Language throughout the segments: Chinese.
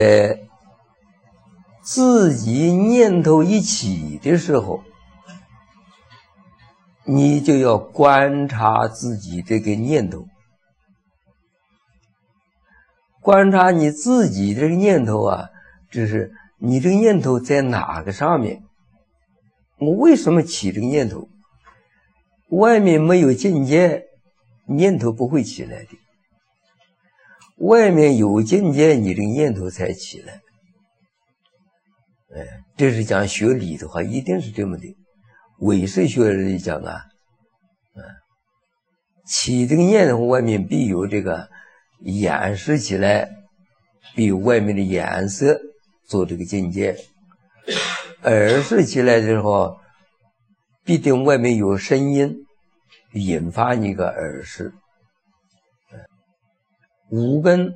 自己念头一起的时候，你就要观察自己这个念头，观察你自己这个念头啊，就是你这个念头在哪个上面？我为什么起这个念头？外面没有境界，念头不会起来的。外面有境界，你这个念头才起来。这是讲学理的话，一定是这么的。唯识学里讲啊，起这个念头，外面必有这个掩饰起来，必有外面的颜色做这个境界。耳识起来的时候，必定外面有声音，引发你个耳识。五根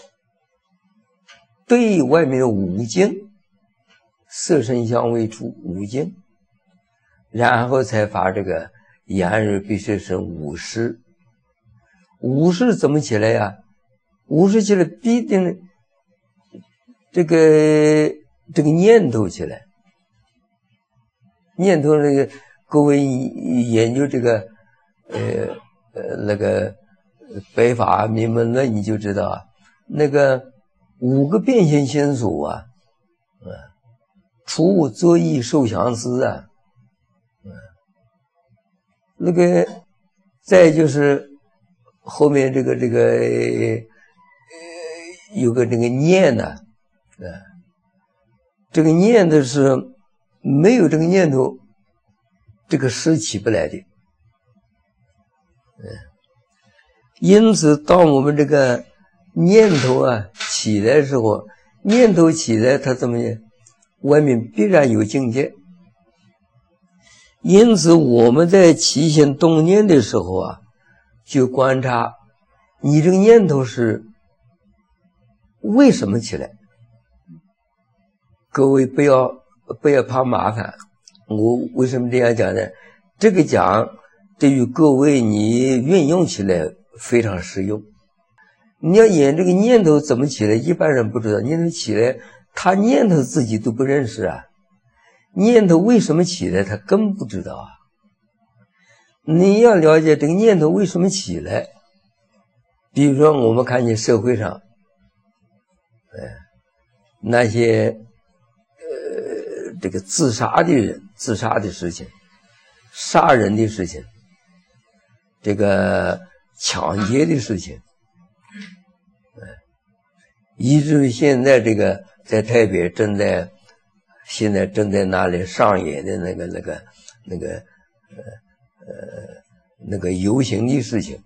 对外面的五境，色声香味触五境，然后才发这个眼耳鼻舌身五识。五识怎么起来呀？五识起来必定这个念头起来。念头那个，各位研究这个那个白法明门论，你就知道啊，那个五个变现心所啊，触作意受想思啊，那个再就是后面这个有个这个念呢，这个念的是没有这个念头，这个识起不来的。因此当我们这个念头啊起来的时候，念头起来它怎么样？外面必然有境界。因此我们在起心动念的时候啊，就观察你这个念头是为什么起来。各位不要怕麻烦，我为什么这样讲呢？这个讲对于各位你运用起来非常实用。你要演这个念头怎么起来，一般人不知道。念头起来，他念头自己都不认识啊，念头为什么起来他更不知道啊。你要了解这个念头为什么起来，比如说我们看见社会上那些这个自杀的人，自杀的事情，杀人的事情，这个抢劫的事情，以至于现在这个在台北现在正在那里上演的那个游行的事情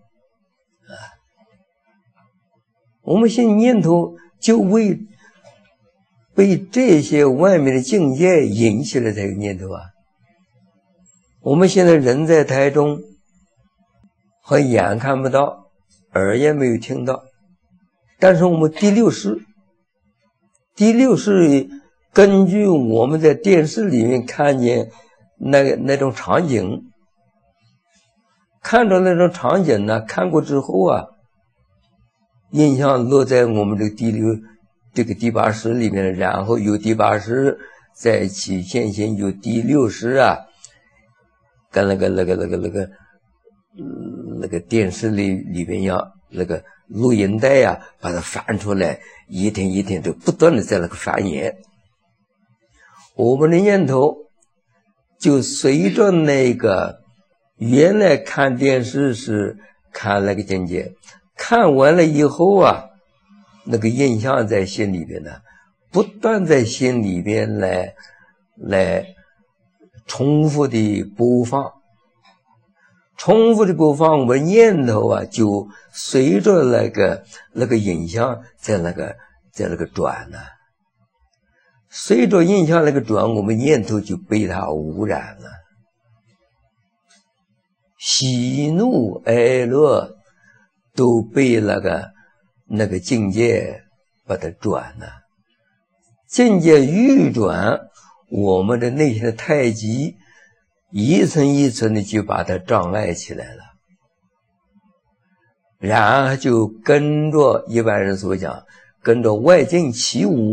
我们现在念头就被这些外面的境界引起了这个念头啊。我们现在人在台中，和眼看不到，耳也没有听到，但是我们第六识根据我们在电视里面看见那种场景，看到那种场景呢，看过之后啊，印象落在我们这个第八识里面，然后有第八识再起现行，有第六识啊，跟那个电视里边要那个录音带啊，把它翻出来，一天一天都不断的在那个翻衍。我们的念头就随着那个原来看电视是看那个境界，看完了以后啊，那个印象在心里边呢，不断在心里边来重复的播放，我们念头啊就随着那个影像在那个转呢，随着印象那个转，我们念头就被它污染了，喜怒哀乐都被那个境界把它转了，境界愈转，我们的内心的太极一层一层的就把它障碍起来了，然后就跟着一般人所讲，跟着外境起舞。